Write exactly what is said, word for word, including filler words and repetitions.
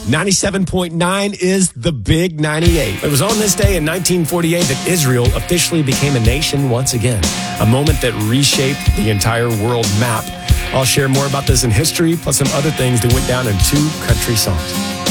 ninety-seven point nine is the Big ninety-eight. It was on this day in nineteen forty-eight that Israel officially became a nation once again, a moment that reshaped the entire world map. I'll share more about this in history, plus some other things that went down in two country songs.